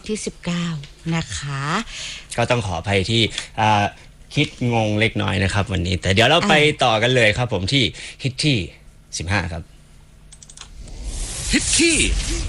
ที่19นะคะก็ต้องขออภัยที่คิดงงเล็กน้อยนะครับวันนี้แต่เดี๋ยวเราไปต่อกันเลยครับผมที่ฮิตที่15ครับฮิตที่